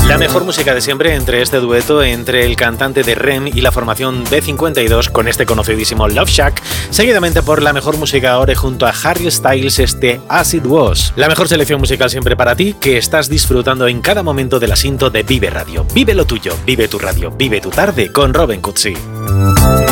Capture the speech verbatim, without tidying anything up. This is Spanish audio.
La mejor música de siempre entre este dueto entre el cantante de R E M y la formación B cincuenta y dos con este conocidísimo Love Shack, seguidamente por la mejor música ahora junto a Harry Styles, este As It Was. La mejor selección musical siempre para ti, que estás disfrutando en cada momento del asinto de Vive Radio. Vive lo tuyo, vive tu radio, vive tu tarde con Robin Cutsi.